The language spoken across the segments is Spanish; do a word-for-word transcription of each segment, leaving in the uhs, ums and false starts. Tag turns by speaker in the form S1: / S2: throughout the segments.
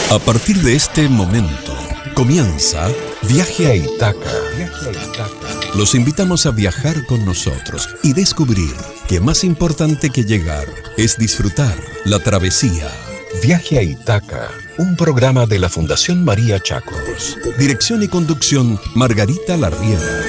S1: A partir de este momento, comienza Viaje a Ítaca. Viaje a Ítaca. Los invitamos a viajar con nosotros y descubrir que más importante que llegar es disfrutar la travesía. Viaje a Ítaca, un programa de la Fundación María Chacos. Dirección y conducción, Margarita Larriera.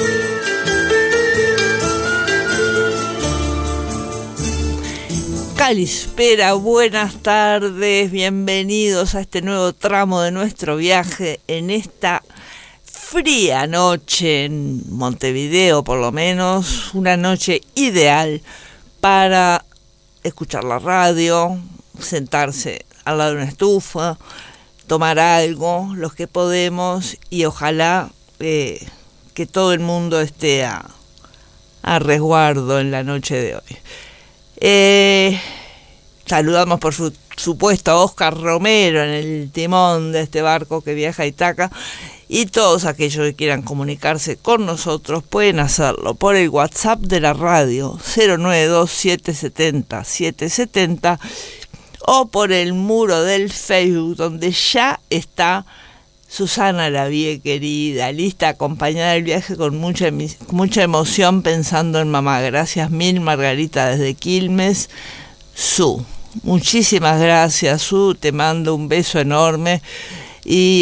S2: Calispera, buenas tardes, bienvenidos a este nuevo tramo de nuestro viaje en esta fría noche en Montevideo, por lo menos, una noche ideal para escuchar la radio, sentarse al lado de una estufa, tomar algo, los que podemos, y ojalá eh, que todo el mundo esté a, a resguardo en la noche de hoy. Eh, saludamos por su, supuesto a Oscar Romero en el timón de este barco que viaja a Ítaca, y todos aquellos que quieran comunicarse con nosotros pueden hacerlo por el WhatsApp de la radio cero nueve dos siete siete cero siete siete cero o por el muro del Facebook, donde ya está Susana Lavie, querida, lista a acompañar el viaje con mucha, mucha emoción, pensando en mamá. Gracias mil, Margarita, desde Quilmes. Su, muchísimas gracias, Su, te mando un beso enorme y